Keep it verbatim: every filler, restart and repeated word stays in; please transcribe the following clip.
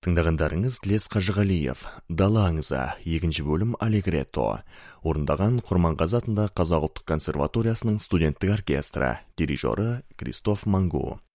Тыңдағандарыңыз Тлес Қажығалиев, Дала аңызы, екінші бөлім Алегретто. Орындаған Құрманғазы атындағы Қазақ ұлттық консерваториясының студенттік оркестрі, дирижері Кристоф Мангу.